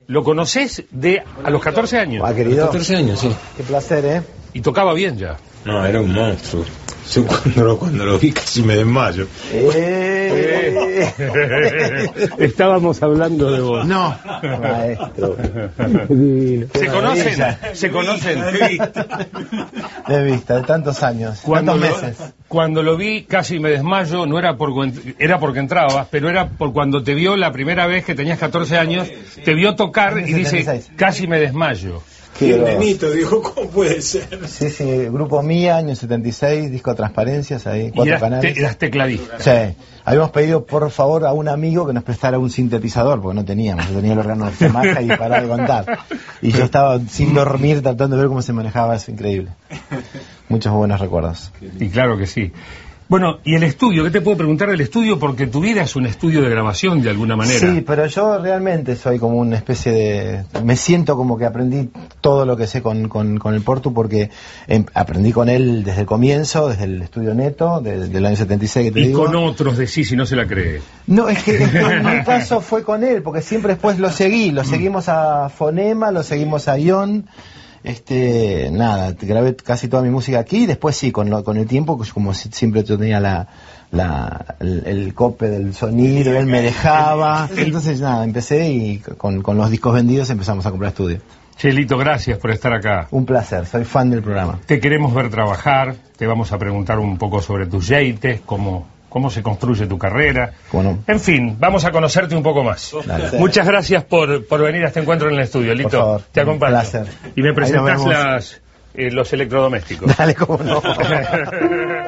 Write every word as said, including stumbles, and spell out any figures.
lo conocés de a los catorce años. Ah, querido. catorce años, sí. Qué placer, ¿eh? Y tocaba bien ya. No, era un monstruo. Yo cuando lo, cuando lo vi casi me desmayo. Eh. Estábamos hablando de vos. No, maestro. ¿Se conocen? ¿Se conocen? De vista, de tantos años, Cuando tantos lo, meses. cuando lo vi casi me desmayo, no era por era porque entrabas, pero era por cuando te vio la primera vez que tenías catorce años, te vio tocar y dice, casi me desmayo. Qué nenito, dijo, ¿cómo puede ser? Sí, sí, grupo Mía, año setenta y seis, disco Transparencias, ahí, cuatro y eras, canales. te, eras tecladista. Sí, habíamos pedido por favor a un amigo que nos prestara un sintetizador, porque no teníamos, yo tenía el órgano de Yamaha y paraba de contar. Y yo estaba sin dormir tratando de ver cómo se manejaba eso, increíble. Muchos buenos recuerdos. Y claro que sí. Bueno, y el estudio, ¿qué te puedo preguntar del estudio? Porque tu vida es un estudio de grabación de alguna manera. Sí, pero yo realmente soy como una especie de... Me siento como que aprendí todo lo que sé con, con, con el Portu, porque eh, aprendí con él desde el comienzo, desde el estudio Neto, de, del año setenta y seis que te y digo. Y con otros de sí, si no se la cree. No, es que, es que en mi caso fue con él, porque siempre después lo seguí, lo seguimos a Fonema, lo seguimos a Ion. Este, nada, grabé casi toda mi música aquí, y después sí, con, lo, con el tiempo, pues como si, siempre yo tenía la, la, el, el cope del sonido, él me dejaba, entonces nada, empecé y con, con los discos vendidos empezamos a comprar estudio. Chelito, gracias por estar acá. Un placer, soy fan del programa. Te queremos ver trabajar, te vamos a preguntar un poco sobre tus yeites, cómo... cómo se construye tu carrera. Bueno. En fin, vamos a conocerte un poco más. Dale. Muchas gracias por, por venir a este encuentro en el estudio, Lito. Por favor, te acompaño. Un placer. Y me presentás las, eh, los electrodomésticos. Dale, cómo no.